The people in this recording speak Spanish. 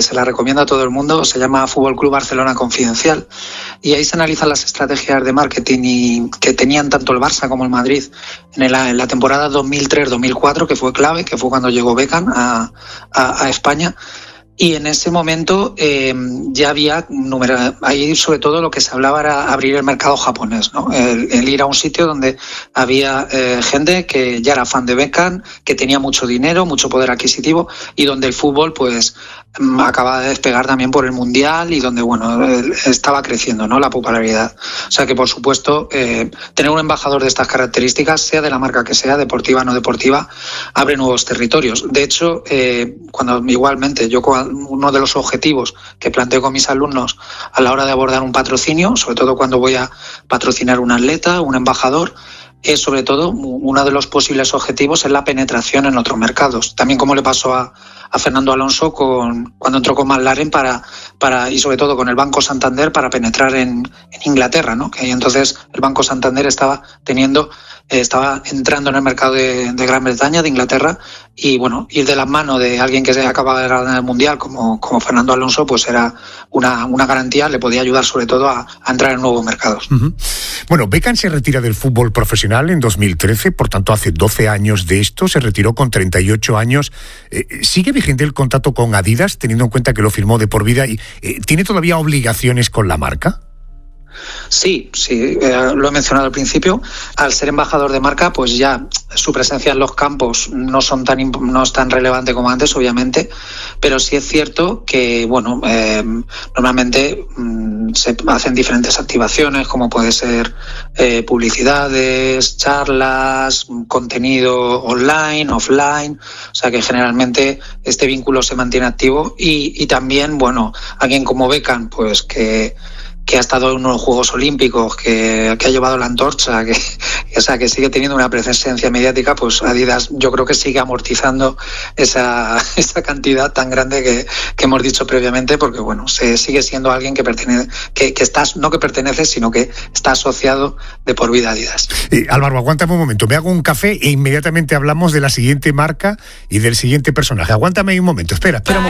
que se la recomiendo a todo el mundo, se llama Fútbol Club Barcelona Confidencial, y ahí se analizan las estrategias de marketing que tenían tanto el Barça como el Madrid en la temporada 2003-2004, que fue clave, que fue cuando llegó Beckham a España. Y en ese momento ya había ahí sobre todo lo que se hablaba era abrir el mercado japonés, ¿no? El ir a un sitio donde había gente que ya era fan de Beckham, que tenía mucho dinero, mucho poder adquisitivo, y donde el fútbol pues acaba de despegar también por el Mundial y donde estaba creciendo, ¿no?, la popularidad. O sea que por supuesto tener un embajador de estas características, sea de la marca que sea, deportiva o no deportiva, abre nuevos territorios. De hecho, cuando igualmente uno de los objetivos que planteo con mis alumnos a la hora de abordar un patrocinio, sobre todo cuando voy a patrocinar un atleta, un embajador, es sobre todo uno de los posibles objetivos es la penetración en otros mercados. También como le pasó a Fernando Alonso cuando entró con McLaren y sobre todo con el Banco Santander para penetrar en Inglaterra, ¿no? Que entonces el Banco Santander estaba entrando en el mercado de Gran Bretaña, de Inglaterra, y bueno, ir de la mano de alguien que se acaba de ganar el Mundial como Fernando Alonso, pues era una garantía, le podía ayudar sobre todo a entrar en nuevos mercados. Uh-huh. Bueno, Beckham se retira del fútbol profesional en 2013, por tanto hace 12 años de esto, se retiró con 38 años. ¿Sigue vigente el contrato con Adidas, teniendo en cuenta que lo firmó de por vida, y tiene todavía obligaciones con la marca? Sí, lo he mencionado al principio. Al ser embajador de marca, pues ya su presencia en los campos no es tan relevante como antes, obviamente, pero sí es cierto que, normalmente se hacen diferentes activaciones, como puede ser publicidades, charlas, contenido online, offline, o sea que generalmente este vínculo se mantiene activo y también, alguien como Beckham, pues que ha estado en unos Juegos Olímpicos, que ha llevado la antorcha, que sigue teniendo una presencia mediática, pues Adidas yo creo que sigue amortizando esa cantidad tan grande que hemos dicho previamente, porque se sigue siendo alguien que pertenece, no que pertenece, sino que está asociado de por vida a Adidas. Álvaro, aguántame un momento, me hago un café e inmediatamente hablamos de la siguiente marca y del siguiente personaje. Aguántame un momento, espera un momento.